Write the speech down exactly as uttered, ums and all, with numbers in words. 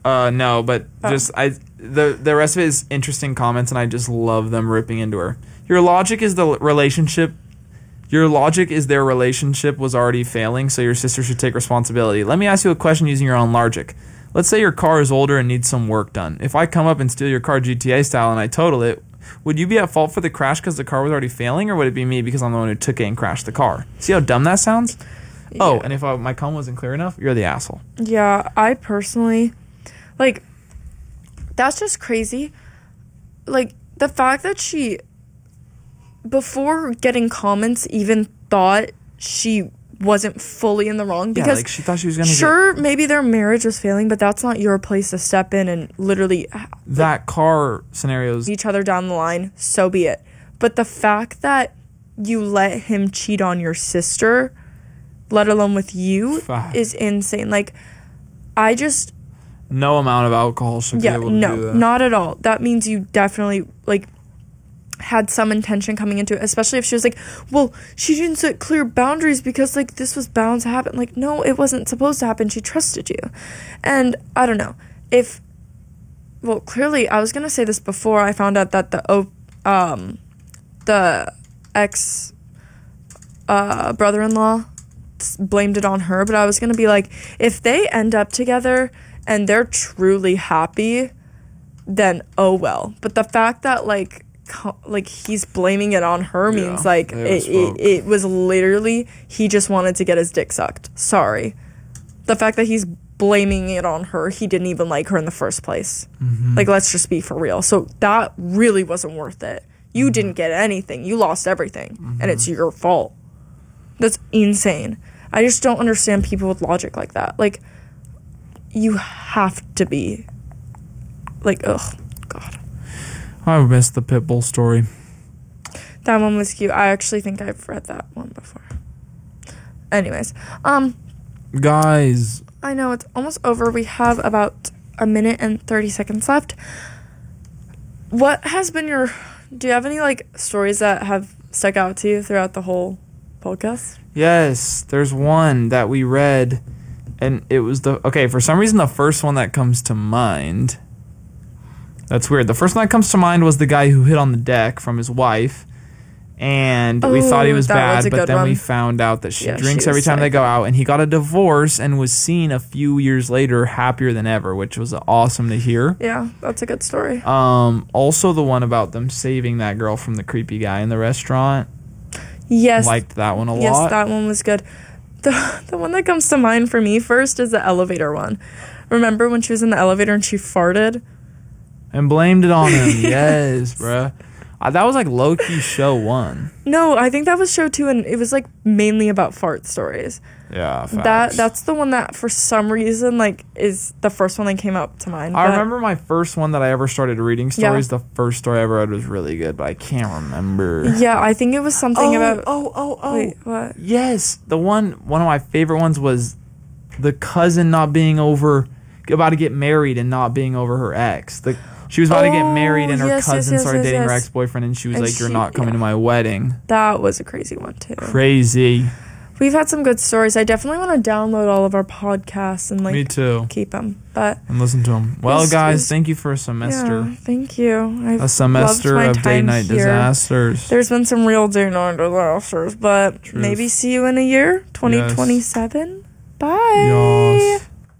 Uh, no, but Oh. just I the the rest of it is interesting comments, and I just love them ripping into her. Your logic is the relationship. Your logic is their relationship was already failing, so your sister should take responsibility. Let me ask you a question using your own logic. Let's say your car is older and needs some work done. If I come up and steal your car G T A style and I total it, would you be at fault for the crash because the car was already failing, or would it be me because I'm the one who took it and crashed the car? See how dumb that sounds? Yeah. Oh, and if I, my cum wasn't clear enough, you're the asshole. Yeah, I personally, like, that's just crazy. Like, the fact that she, before getting comments, even thought she wasn't fully in the wrong. Because yeah, like she thought she was going to sure, get... maybe their marriage was failing, but that's not your place to step in and literally... That like, car scenarios... each other down the line, so be it. But the fact that you let him cheat on your sister, let alone with you, Fuck. is insane. Like, I just... No amount of alcohol should yeah, be able to no, do that. not at all. That means you definitely, like, had some intention coming into it, especially if she was like, well, she didn't set clear boundaries because, like, this was bound to happen. Like, no, it wasn't supposed to happen. She trusted you. And I don't know. If, well, clearly, I was going to say this before I found out that the, oh, um, the ex uh, brother-in-law blamed it on her, but I was going to be like, if they end up together and they're truly happy, then oh well. But the fact that like co- like he's blaming it on her Yeah, means like it, it, it was literally he just wanted to get his dick sucked. Sorry. The fact that he's blaming it on her, he didn't even like her in the first place. Mm-hmm. Like, let's just be for real. So that really wasn't worth it. You mm-hmm. didn't get anything. You lost everything. Mm-hmm. And it's your fault. That's insane. I just don't understand people with logic like that. Like, you have to be like, ugh, God. I missed the Pitbull story. That one was cute. I actually think I've read that one before. Anyways, um, guys, I know it's almost over. We have about a minute and thirty seconds left. What has been your? Do you have any like stories that have stuck out to you throughout the whole podcast? Yes, there's one that we read. And it was the... Okay, for some reason, the first one that comes to mind... That's weird. The first one that comes to mind was the guy who hit on the deck from his wife. And oh, we thought he was bad, was but then one. we found out that she yeah, drinks she every time psycho. they go out. And he got a divorce and was seen a few years later happier than ever, which was awesome to hear. Yeah, that's a good story. Um, also, the one about them saving that girl from the creepy guy in the restaurant. Yes. Liked that one a yes, lot. Yes, that one was good. The the one that comes to mind for me first is the elevator one. Remember when she was in the elevator and she farted? And blamed it on him. Yes, bruh. Uh, that was like low-key show one. No, I think that was show two, and it was like mainly about fart stories. Yeah, facts. That That's the one that for some reason like is the first one that came up to mind. I remember my first one that I ever started reading stories. Yeah. The first story I ever read was really good, but I can't remember. Yeah, I think it was something oh, about... Oh, oh, oh. Wait, what? Yes, the one, one of my favorite ones was the cousin not being over... About to get married and not being over her ex. The... She was about oh, to get married and her yes, cousin yes, yes, started yes, dating yes. her ex-boyfriend and she was and like, you're she, not coming yeah. to my wedding. That was a crazy one too. Crazy. We've had some good stories. I definitely want to download all of our podcasts and like Me too. keep them. But and listen to them. Well, was, guys, was, thank you for a semester. Yeah, thank you. I've a semester of day-night disasters. There's been some real day-night disasters, but Truth. Maybe see you in a year, twenty twenty-seven. Yes. Bye. Yes.